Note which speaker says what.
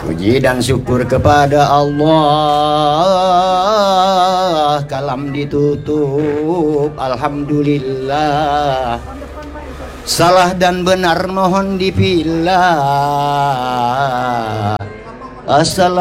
Speaker 1: Puji dan syukur kepada Allah. Kalam ditutup, alhamdulillah. Salah dan benar mohon dipilah. Assalamualaikum